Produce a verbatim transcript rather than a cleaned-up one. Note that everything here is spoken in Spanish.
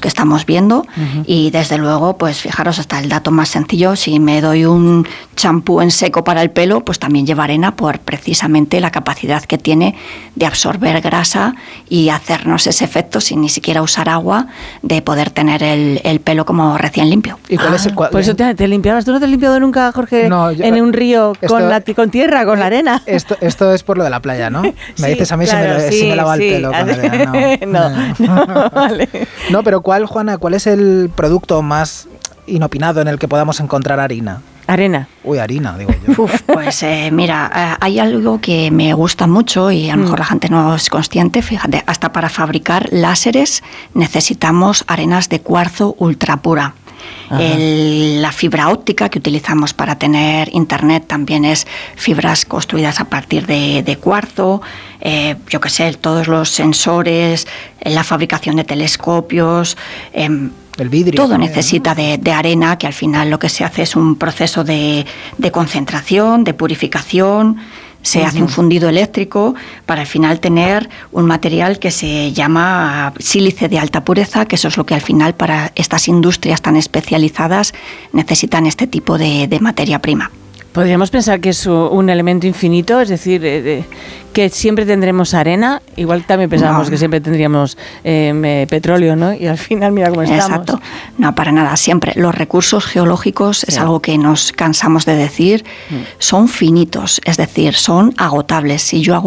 que estamos viendo. Uh-huh. Y desde luego, pues fijaros, hasta el dato más sencillo, si me doy un champú en seco para el pelo, pues también lleva arena por precisamente la capacidad que tiene de absorber grasa y hacernos ese efecto sin ni siquiera usar agua, de poder tener el, el pelo como recién limpio. ¿Y cuál ah, es el cual? Por eso te, te limpiabas. ¿Tú no te has limpiado nunca, Jorge, no, yo, en un río esto, con, la, con tierra, con la arena? Esto, esto es por lo de la playa, ¿no? Me sí, dices a mí claro, si, me, sí, si me lavo sí. el pelo con arena. No, no, no, no, vale. No, pero ¿cuál, Juana, cuál es el producto más inopinado en el que podamos encontrar harina? Arena. Uy, harina, digo yo. Uf, pues eh, mira, eh, hay algo que me gusta mucho y a lo mejor mm. la gente no es consciente. Fíjate, hasta para fabricar láseres necesitamos arenas de cuarzo ultra pura. El, la fibra óptica que utilizamos para tener internet también es fibras construidas a partir de, de cuarzo. Eh, yo qué sé, todos los sensores, la fabricación de telescopios. Eh, El vidrio. Todo también, necesita ¿no? de, de arena, que al final lo que se hace es un proceso de, de concentración, de purificación. Se uh-huh. hace un fundido eléctrico para al final tener un material que se llama sílice de alta pureza, que eso es lo que al final para estas industrias tan especializadas necesitan este tipo de, de materia prima. Podríamos pensar que es un elemento infinito, es decir, eh, que siempre tendremos arena, igual también pensábamos no. que siempre tendríamos eh, petróleo, ¿no? Y al final mira cómo estamos. Exacto, no, para nada, siempre. Los recursos geológicos sí. es algo que nos cansamos de decir, mm. son finitos, es decir, son agotables. Si yo hago